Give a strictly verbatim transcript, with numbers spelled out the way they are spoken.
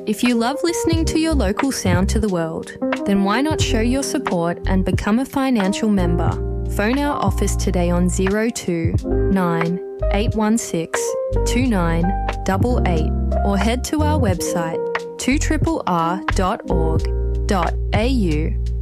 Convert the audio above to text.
If you love listening to your local sound to the world, then why not show your support and become a financial member? Phone our office today on zero two nine eight one six two nine eight eight or head to our website two r r dot org dot a u